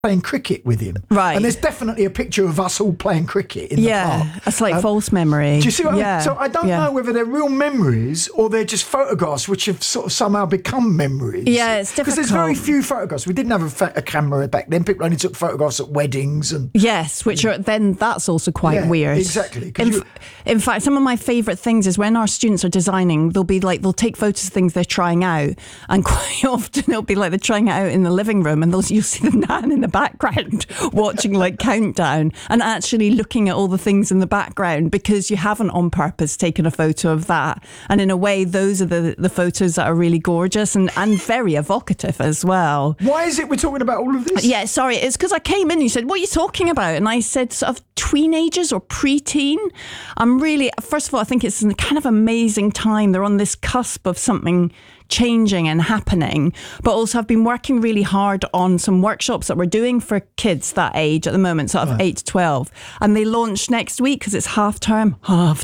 playing cricket with him. Right. And there's definitely a picture of us all playing cricket in the park. Yeah, it's like false memory. Do you see what I mean? Yeah. So I don't know whether they're real memories or they're just photographs which have sort of somehow become memories. Yeah, it's difficult. Because there's very few photographs. We didn't have a camera back then. People only took photographs at weddings. And yes, which are then that's also quite weird. Exactly. In fact, some of my favourite things is when our students are designing, they'll take photos of things they're trying out, and quite often it'll be like they're trying it out in the living room, and you'll see the nan in the background watching like Countdown and actually looking at all the things in the background because you haven't on purpose taken a photo of that. And in a way, those are the photos that are really gorgeous and very evocative as well. Why is it we're talking about all of this? Yeah, sorry, it's because I came in and you said, what are you talking about? And I said sort of teenagers or preteen. First of all, I think it's a kind of amazing time. They're on this cusp of something changing and happening, but also I've been working really hard on some workshops that we're doing for kids that age at the moment, sort of 8 to 12, and they launch next week because it's half term.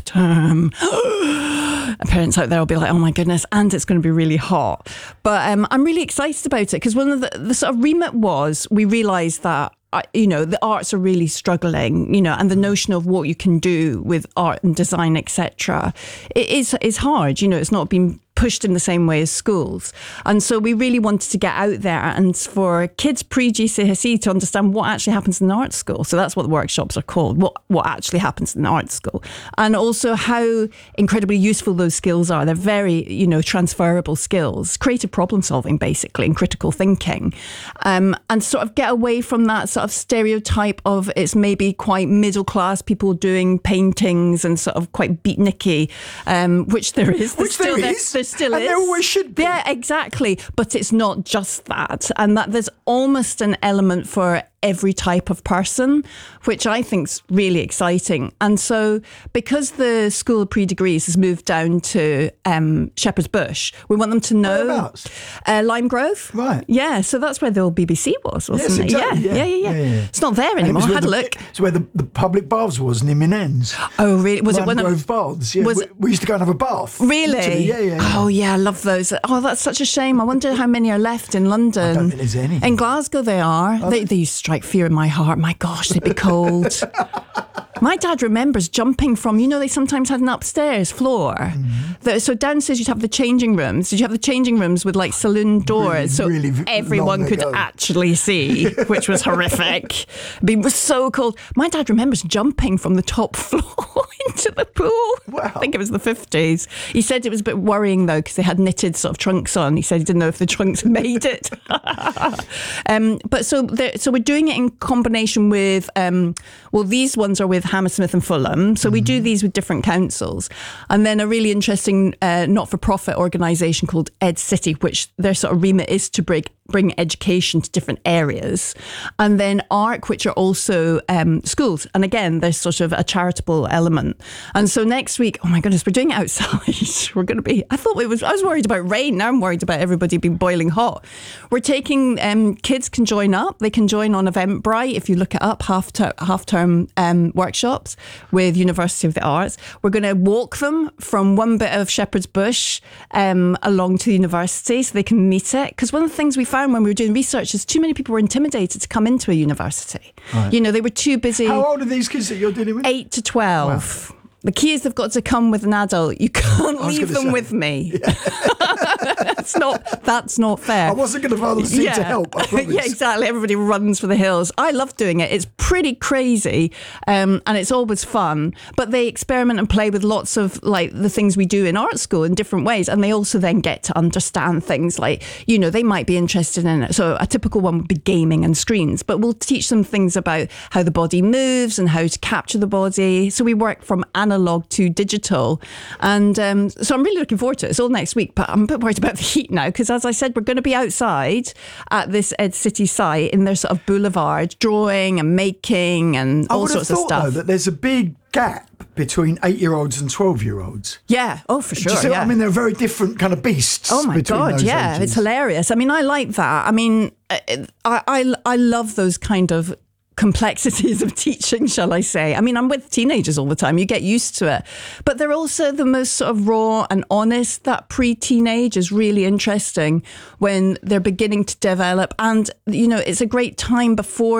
Parents out there will be like, oh my goodness, and it's going to be really hot. But I'm really excited about it because one of the sort of remit was we realised that the arts are really struggling, and the notion of what you can do with art and design, etc. is hard. It's not been pushed in the same way as schools. And so we really wanted to get out there and for kids pre-GCSE to understand what actually happens in an art school. So that's what the workshops are called, what actually happens in an art school. And also how incredibly useful those skills are. They're very, transferable skills, creative problem solving basically, and critical thinking. And sort of get away from that sort of stereotype of it's maybe quite middle class people doing paintings and sort of quite beatniky, which there is. There still is. There always should be. Yeah, exactly. But it's not just that. And that there's almost an element for every type of person, which I think's really exciting. And so because the School of Pre-Degrees has moved down to Shepherd's Bush, we want them to know Lime Grove. Right. Yeah, so that's where the old BBC wasn't yes, it? Exactly, yeah. It's not there anymore. I had a look. It's where the public baths was near Minens. Oh, really? Was it one Grove baths? Yeah. We used to go and have a bath. Really? Literally. Yeah. Oh, yeah, I love those. Oh, that's such a shame. I wonder how many are left in London. I don't think there's any. In Glasgow they are. They used to strike fear in my heart. My gosh, they'd be cold. My dad remembers jumping from, they sometimes had an upstairs floor. Mm-hmm. So downstairs you'd have the changing rooms. Did you have the changing rooms with like saloon doors so everyone could actually see, which was horrific. It was so cold. My dad remembers jumping from the top floor into the pool. Wow. I think it was the 50s. He said it was a bit worrying though because they had knitted sort of trunks on. He said he didn't know if the trunks made it. But so we're doing it in combination with, these ones are with Hammersmith and Fulham. So we do these with different councils. And then a really interesting not-for-profit organisation called Ed City, which their sort of remit is to bring education to different areas. And then ARC, which are also schools. And again, there's sort of a charitable element. And so next week, oh my goodness, we're doing it outside. We're going to be, I was worried about rain. Now I'm worried about everybody being boiling hot. We're taking, kids can join up. They can join on Eventbrite. If you look it up, half-term workshops with University of the Arts. We're going to walk them from one bit of Shepherd's Bush along to the university so they can meet it. Because one of the things we found when we were doing research is too many people were intimidated to come into a university. Right. They were too busy. How old are these kids that you're dealing with? 8 to 12. Wow. The key is they've got to come with an adult. You can't leave them with me. Yeah. That's not fair. I wasn't going to volunteer to help, I promise. Yeah, exactly. Everybody runs for the hills. I love doing it. It's pretty crazy and it's always fun. But they experiment and play with lots of like the things we do in art school in different ways. And they also then get to understand things like, they might be interested in it. So a typical one would be gaming and screens. But we'll teach them things about how the body moves and how to capture the body. So we work from analog to digital. And so I'm really looking forward to it. It's all next week, but I'm a bit worried about the heat now because, as I said, we're going to be outside at this Ed City site in their sort of boulevard, drawing and making and all sorts of stuff. I would have thought, though, that there's a big gap between 8-year-olds and 12-year-olds. Yeah, oh, for sure. I mean, they're very different kind of beasts. Oh, my God, yeah, ages. It's hilarious. I mean, I like that. I mean, I love those kind of complexities of teaching, shall I say. I mean, I'm with teenagers all the time. You get used to it. But they're also the most sort of raw and honest. That pre-teenage is really interesting when they're beginning to develop. And, you know, it's a great time before